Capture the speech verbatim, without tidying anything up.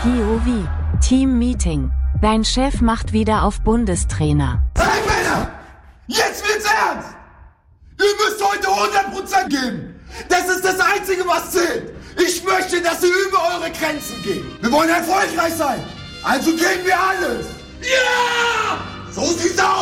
P O V. Team Meeting. Dein Chef macht wieder auf Bundestrainer. Hey Männer! Jetzt wird's ernst! Ihr müsst heute hundert Prozent geben! Das ist das Einzige, was zählt! Ich möchte, dass ihr über eure Grenzen geht! Wir wollen erfolgreich sein! Also geben wir alles! Ja! So sieht's aus!